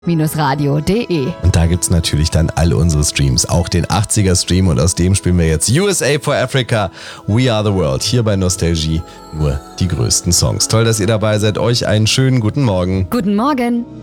radio.de. Und da gibt's natürlich dann all unsere Streams, auch den 80er-Stream, und aus dem spielen wir jetzt USA for Africa, We Are the World, hier bei Nostalgie, nur die größten Songs. Toll, dass ihr dabei seid, euch einen schönen guten Morgen. Guten Morgen.